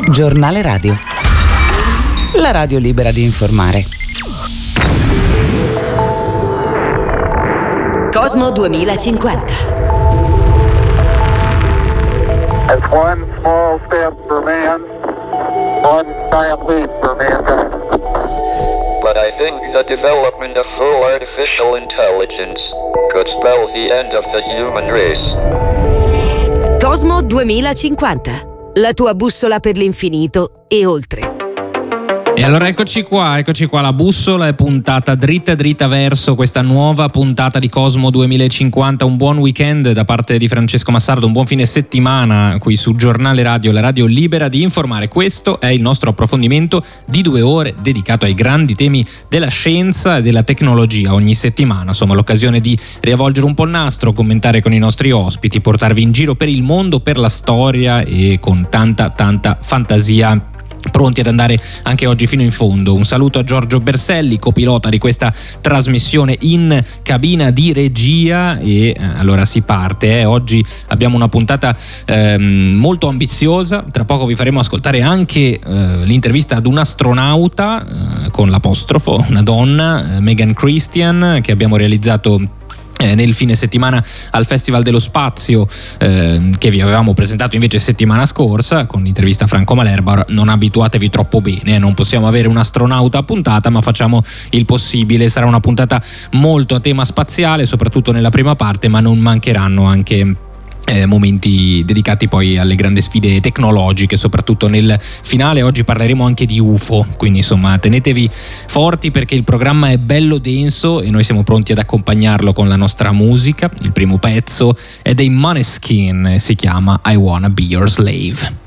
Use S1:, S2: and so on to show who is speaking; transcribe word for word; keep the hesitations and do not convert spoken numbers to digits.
S1: Giornale Radio. La radio libera di informare.
S2: Cosmo duemilacinquanta.
S3: It's one small step for man, one giant leap for mankind.
S4: But I think the development of full artificial intelligence could spell the end of the human race.
S2: Cosmo duemilacinquanta. La tua bussola per l'infinito e oltre.
S5: E allora eccoci qua, eccoci qua, la bussola è puntata dritta dritta verso questa nuova puntata di Cosmo duemilacinquanta. Un buon weekend da parte di Francesco Massardo, un buon fine settimana qui su Giornale Radio, la radio libera di informare. Questo è il nostro approfondimento di due ore dedicato ai grandi temi della scienza e della tecnologia. Ogni settimana, insomma, l'occasione di riavvolgere un po' il nastro, commentare con i nostri ospiti, portarvi in giro per il mondo, per la storia e con tanta tanta fantasia, pronti ad andare anche oggi fino in fondo. Un saluto a Giorgio Berselli, copilota di questa trasmissione in cabina di regia, e eh, allora si parte. Eh. Oggi abbiamo una puntata ehm, molto ambiziosa. Tra poco vi faremo ascoltare anche eh, l'intervista ad un astronauta eh, con l'apostrofo, una donna, eh, Megan Christian, che abbiamo realizzato Eh, nel fine settimana al Festival dello Spazio, eh, che vi avevamo presentato invece settimana scorsa con l'intervista a Franco Malerba. Non abituatevi troppo bene, eh, non possiamo avere un astronauta a puntata, ma facciamo il possibile. Sarà una puntata molto a tema spaziale, soprattutto nella prima parte, ma non mancheranno anche Eh, momenti dedicati poi alle grandi sfide tecnologiche, soprattutto nel finale. Oggi parleremo anche di U F O, quindi insomma tenetevi forti perché il programma è bello denso e noi siamo pronti ad accompagnarlo con la nostra musica. Il primo pezzo è dei Måneskin e si chiama I Wanna Be Your Slave.